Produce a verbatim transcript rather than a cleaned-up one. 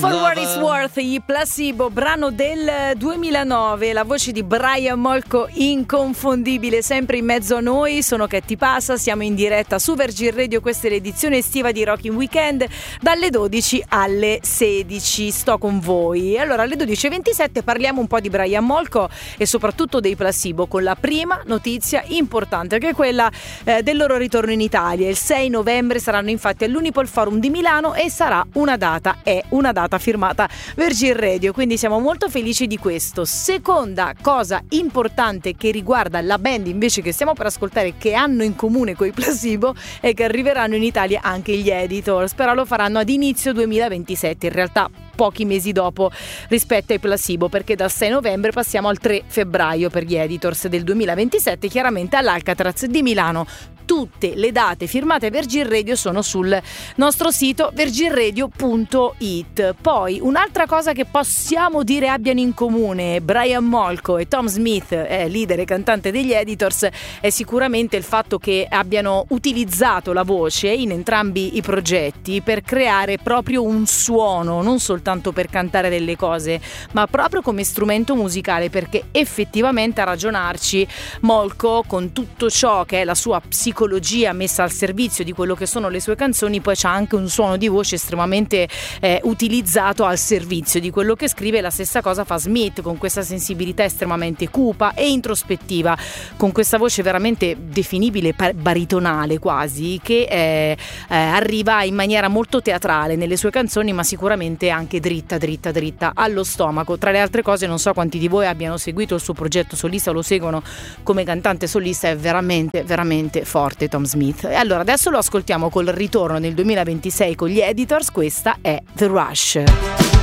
For What It's Worth, i Placebo, brano del duemilanove, la voce di Brian Molko inconfondibile, sempre in mezzo a noi. Sono Che ti passa, siamo in diretta su Virgin Radio, questa è l'edizione estiva di Rockin' Weekend dalle dodici alle sedici, sto con voi. Allora alle dodici e ventisette parliamo un po' di Brian Molko e soprattutto dei Placebo, con la prima notizia importante, che è quella eh, del loro ritorno in Italia. Il sei novembre saranno infatti all'Unipol Forum di Milano e sarà una data, è una data firmata Virgin Radio, quindi siamo molto felici di questo. Seconda cosa importante che riguarda la band invece che stiamo per ascoltare, che hanno in comune coi Placebo, è che arriveranno in Italia anche gli Editors, però lo faranno ad inizio duemilaventisette, in realtà pochi mesi dopo rispetto ai Placebo, perché dal sei novembre passiamo al tre febbraio per gli Editors del duemilaventisette, chiaramente all'Alcatraz di Milano. Tutte le date firmate Virgin Radio sono sul nostro sito virgin radio punto it. Poi un'altra cosa che possiamo dire abbiano in comune Brian Molko e Tom Smith, eh, leader e cantante degli Editors, è sicuramente il fatto che abbiano utilizzato la voce in entrambi i progetti per creare proprio un suono, non soltanto per cantare delle cose, ma proprio come strumento musicale, perché effettivamente, a ragionarci, Molko, con tutto ciò che è la sua psicologia messa al servizio di quello che sono le sue canzoni, poi c'ha anche un suono di voce estremamente eh, utilizzato al servizio di quello che scrive. La stessa cosa fa Smith, con questa sensibilità estremamente cupa e introspettiva, con questa voce veramente definibile baritonale quasi, che eh, eh, arriva in maniera molto teatrale nelle sue canzoni, ma sicuramente anche dritta dritta dritta allo stomaco. Tra le altre cose, non so quanti di voi abbiano seguito il suo progetto solista, lo seguono come cantante solista, è veramente veramente forte Tom Smith. E allora adesso lo ascoltiamo col ritorno nel duemilaventisei con gli Editors. Questa è The Rush.